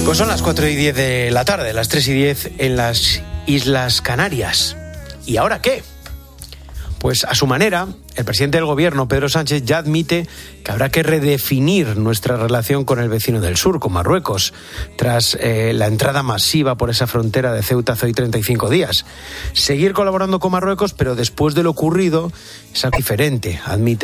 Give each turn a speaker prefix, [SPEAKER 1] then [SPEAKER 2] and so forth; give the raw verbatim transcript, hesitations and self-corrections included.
[SPEAKER 1] Pues son las cuatro y diez de la tarde, las tres y diez en las Islas Canarias. ¿Y ahora qué? Pues a su manera, el presidente del gobierno, Pedro Sánchez, ya admite que habrá que redefinir nuestra relación con el vecino del sur, con Marruecos, tras eh, la entrada masiva por esa frontera de Ceuta hace hoy treinta y cinco días. Seguir colaborando con Marruecos, pero después de lo ocurrido, es algo diferente, admite